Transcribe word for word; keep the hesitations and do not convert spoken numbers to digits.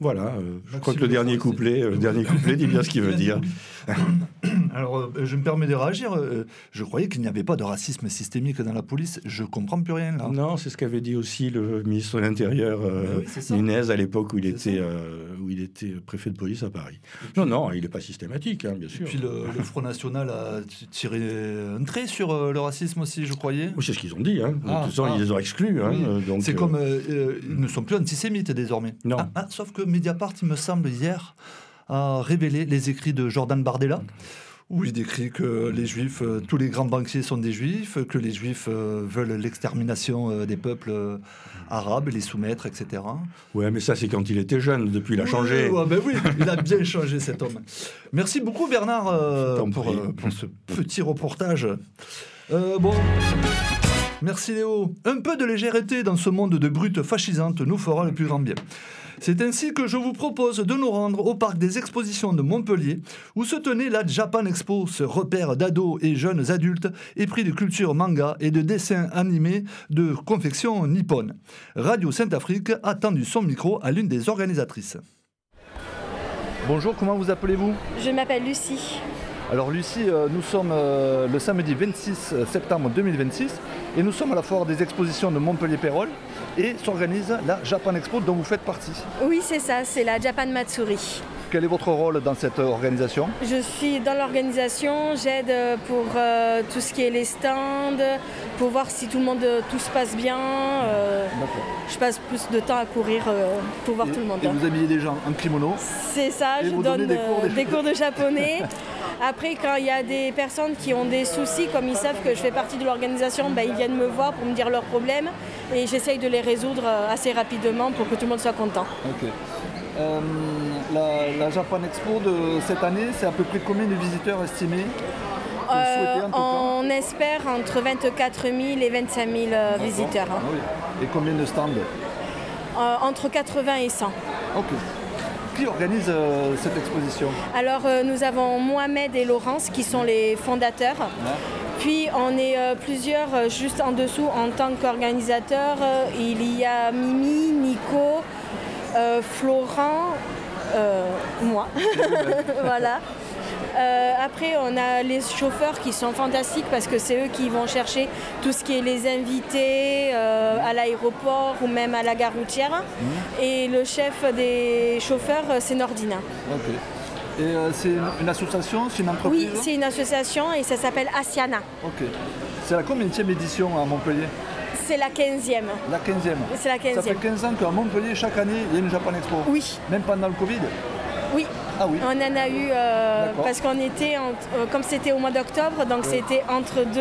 Voilà, euh, je crois que le dernier couplet, euh, le dernier couplet dit bien ce qu'il veut dire. Alors, euh, je me permets de réagir. Euh, je croyais qu'il n'y avait pas de racisme systémique dans la police. Je comprends plus rien, là. Non, c'est ce qu'avait dit aussi le ministre de l'Intérieur, euh, oui, Nunez, à l'époque où il, était, euh, où il était préfet de police à Paris. Puis, non, non, il n'est pas systématique, hein, bien sûr. Et puis, le, le Front National a tiré un trait sur euh, le racisme aussi, je croyais. Oui, c'est ce qu'ils ont dit. Hein. Ah, de toute façon, ah, ils les ont exclus. Hein, oui. donc, c'est euh... comme... Euh, euh, ils ne sont plus antisémites, désormais. Non. Ah, ah, sauf que Mediapart, il me semble, hier, a révélé les écrits de Jordan Bardella, où il décrit que les Juifs, euh, tous les grands banquiers sont des Juifs, que les Juifs euh, veulent l'extermination euh, des peuples euh, arabes, les soumettre, et cetera. Ouais, mais ça, c'est quand il était jeune. Depuis, il a oui, changé. Ouais, ben oui, il a bien changé, cet homme. Merci beaucoup, Bernard, euh, pour, euh, pour ce petit reportage. Euh, bon... Merci Léo. Un peu de légèreté dans ce monde de brutes fascisantes nous fera le plus grand bien. C'est ainsi que je vous propose de nous rendre au parc des expositions de Montpellier, où se tenait la Japan Expo, ce repère d'ados et jeunes adultes épris de culture manga et de dessins animés de confection nippone. Radio Sainte-Afrique a tendu son micro à l'une des organisatrices. Bonjour, comment vous appelez-vous ? Je m'appelle Lucie. Alors Lucie, euh, nous sommes euh, le samedi vingt-six septembre deux mille vingt-six et nous sommes à la foire des expositions de Montpellier-Pérol et s'organise la Japan Expo dont vous faites partie. Oui, c'est ça, c'est la Japan Matsuri. Quel est votre rôle dans cette organisation ? Je suis dans l'organisation, j'aide pour euh, tout ce qui est les stands, pour voir si tout le monde, tout se passe bien. Euh, je passe plus de temps à courir euh, pour voir et, tout le monde. Et vous habillez les gens en kimono ? C'est ça, et je vous donne des cours, euh, des cours de japonais. Après, quand il y a des personnes qui ont des soucis, comme ils savent que je fais partie de l'organisation, ben, ils viennent me voir pour me dire leurs problèmes et j'essaye de les résoudre assez rapidement pour que tout le monde soit content. Okay. Euh, la, la Japan Expo de cette année, c'est à peu près combien de visiteurs estimés ? euh, On espère entre vingt-quatre mille et vingt-cinq mille euh, visiteurs. Hein. Ah oui. Et combien de stands ? euh, Entre quatre-vingts et cent. Ok. Qui organise euh, cette exposition ? Alors euh, nous avons Mohamed et Laurence qui sont les fondateurs. Ouais. Puis on est euh, plusieurs euh, juste en dessous en tant qu'organisateurs. Euh, il y a Mimi, Nico, euh, Florent, euh, moi. Voilà. Euh, après, on a les chauffeurs qui sont fantastiques parce que c'est eux qui vont chercher tout ce qui est les invités euh, à l'aéroport ou même à la gare routière. Mmh. Et le chef des chauffeurs, c'est Nordina. Okay. Et euh, c'est une association, c'est une entreprise ? Oui, c'est une association et ça s'appelle Asiana. Ok. C'est la combienième édition à Montpellier ? C'est la quinzième. La quinzième. C'est la quinzième. Ça fait quinze ans qu'à Montpellier, chaque année, il y a une Japan Expo ? Oui. Même pendant le Covid ? Oui. Ah oui. On en a eu, euh, parce qu'on était, en, euh, comme c'était au mois d'octobre, donc ouais. C'était entre deux